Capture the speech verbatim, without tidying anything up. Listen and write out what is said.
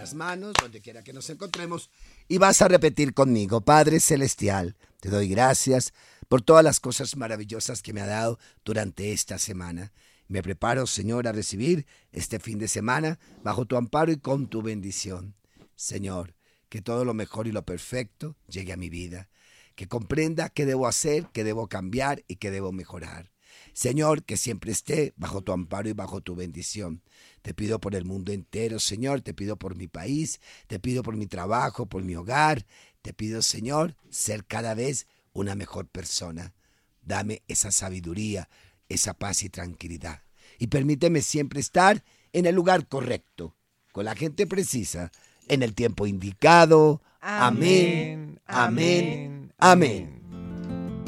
las manos, donde quiera que nos encontremos, y vas a repetir conmigo. Padre Celestial, te doy gracias por todas las cosas maravillosas que me ha dado durante esta semana. Me preparo, Señor, a recibir este fin de semana bajo tu amparo y con tu bendición. Señor, que todo lo mejor y lo perfecto llegue a mi vida. Que comprenda qué debo hacer, qué debo cambiar y qué debo mejorar. Señor, que siempre esté bajo tu amparo y bajo tu bendición. Te pido por el mundo entero, Señor. Te pido por mi país. Te pido por mi trabajo, por mi hogar. Te pido, Señor, ser cada vez una mejor persona. Dame esa sabiduría, esa paz y tranquilidad. Y permíteme siempre estar en el lugar correcto, con la gente precisa, en el tiempo indicado. Amén, amén, amén. amén.